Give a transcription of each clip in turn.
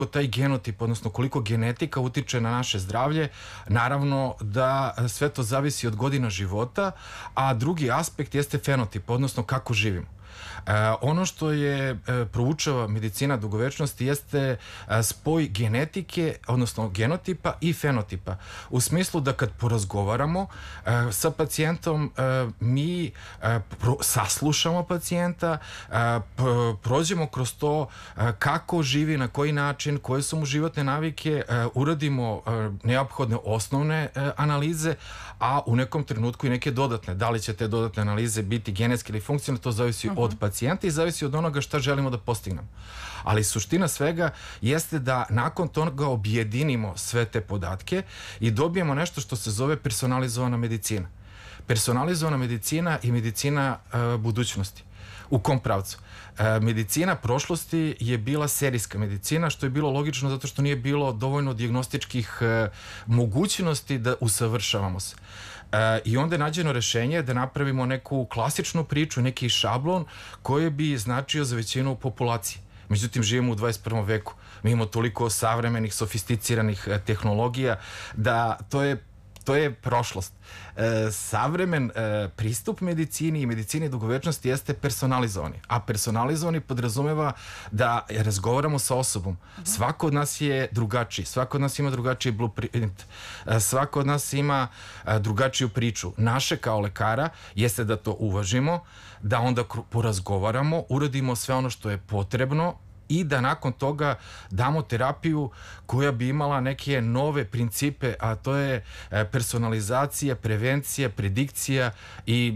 taj genotip, odnosno koliko genetika utiče na naše zdravlje, naravno da sve to zavisi od godina života, a drugi aspekt jeste fenotip, odnosno kako živimo. Ono što je proučava medicina dugovečnosti jeste spoj genetike, odnosno genotipa i fenotipa. U smislu da kad porazgovaramo sa pacijentom, mi saslušamo pacijenta, prođemo kroz to kako živi, na koji način, koje su mu životne navike, uradimo neophodne osnovne analize, a u nekom trenutku i neke dodatne. Da li će te dodatne analize biti genetske ili funkcionalne, to zavisi od pacijenta i zavisi od onoga šta želimo da postignemo. Ali suština svega jeste da nakon toga objedinimo sve te podatke i dobijemo nešto što se zove personalizovana medicina. Personalizovana medicina i medicina budućnosti. U kom pravcu? Medicina prošlosti je bila serijska medicina, što je bilo logično zato što nije bilo dovoljno dijagnostičkih mogućnosti da usavršavamo se. I onda je nađeno rešenje da napravimo neku klasičnu priču, neki šablon koji bi značio za većinu populacije. Međutim, živimo u 21. veku. Mi imamo toliko savremenih, sofisticiranih tehnologija da to je prošlost. Savremen pristup medicini i medicini dugovečnosti jeste personalizovani. A personalizovani podrazumeva da razgovaramo sa osobom. Svako od nas je drugačiji. Svako od nas ima drugačiji blueprint. Svako od nas ima drugačiju priču. Naše kao lekara jeste da to uvažimo, da onda porazgovaramo, uradimo sve ono što je potrebno i da nakon toga damo terapiju koja bi imala neke nove principe, a to je personalizacija, prevencija, predikcija i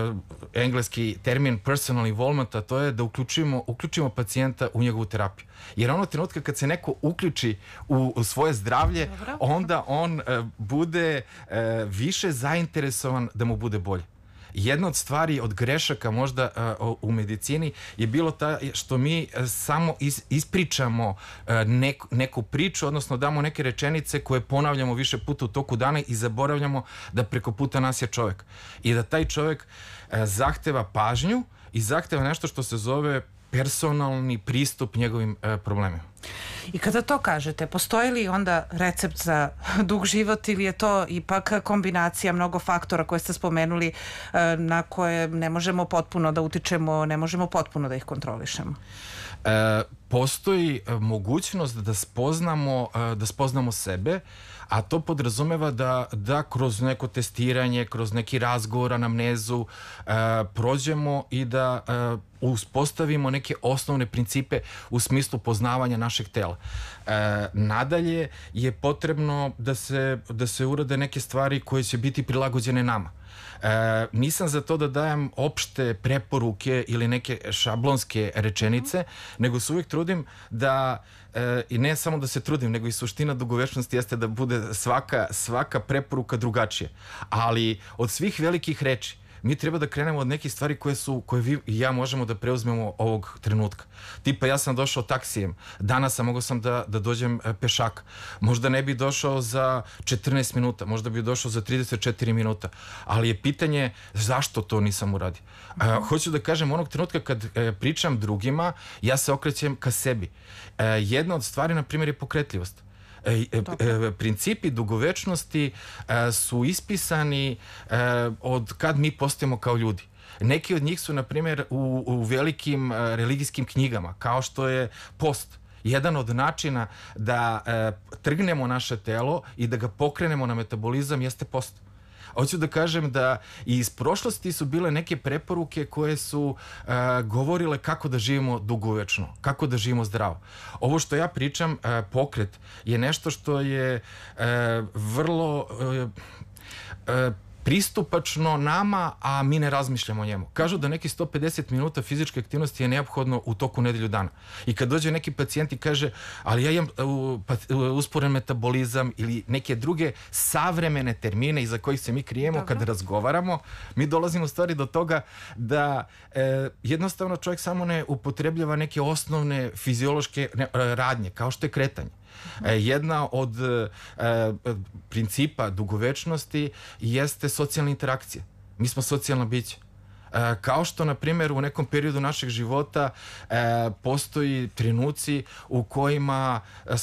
engleski termin personal involvement, a to je da uključimo pacijenta u njegovu terapiju. Jer ono trenutka kad se neko uključi u svoje zdravlje, onda on bude više zainteresovan da mu bude bolje. Jedna od stvari, od grešaka možda u medicini je bilo ta što mi samo ispričamo neku priču, odnosno damo neke rečenice koje ponavljamo više puta u toku dana i zaboravljamo da preko puta nas je čovjek. I da taj čovjek zahteva pažnju i zahteva nešto što se zove personalni pristup njegovim problemima. I kada to kažete, postoji li onda recept za dug život ili je to ipak kombinacija mnogo faktora koje ste spomenuli na koje ne možemo potpuno da utičemo, ne možemo potpuno da ih kontrolišemo? Postoji mogućnost da spoznamo sebe, a to podrazumeva da kroz neko testiranje, kroz neki razgovor, anamnezu prođemo i da uspostavimo neke osnovne principe u smislu poznavanja našeg tela. Nadalje je potrebno da se urade neke stvari koje će biti prilagođene nama. Nisam za to da dajem opšte preporuke ili neke šablonske rečenice, nego se uvijek trudim da, i ne samo da se trudim, nego i suština dugovečnosti jeste da bude svaka preporuka drugačija. Ali od svih velikih reči mi treba da krenemo od nekih stvari koje vi i ja možemo da preuzmemo ovog trenutka. Tipa, ja sam došao taksijem, danas mogao sam da dođem pešak. Možda ne bi došao za 14 minuta, možda bi došao za 34 minuta, ali je pitanje zašto to nisam uradio. Hoću da kažem, onog trenutka kad pričam drugima, ja se okrećem ka sebi. Jedna od stvari, na primjer, je pokretljivost. Principi dugovečnosti su ispisani od kad mi postajemo kao ljudi. Neki od njih su, na primjer, u velikim religijskim knjigama, kao što je post. Jedan od načina da trgnemo naše telo i da ga pokrenemo na metabolizam jeste post. Hoću da kažem da i iz prošlosti su bile neke preporuke koje su govorile kako da živimo dugovečno, kako da živimo zdravo. Ovo što ja pričam, pokret, je nešto što je vrlo pristupačno nama, a mi ne razmišljamo o njemu. Kažu da neki 150 minuta fizičke aktivnosti je neophodno u toku nedelju dana. I kad dođe neki pacijent i kaže, ali ja imam usporen metabolizam ili neke druge savremene termine iza kojih se mi krijemo kad razgovaramo, mi dolazimo u stvari do toga da jednostavno čovjek samo ne upotrebljava neke osnovne fiziološke radnje, kao što je kretanje. Jedna od principa dugovečnosti jeste socijalna interakcija. Mi smo socijalna bića. Kao što, na primjer, u nekom periodu našeg života postoji trenuci u kojima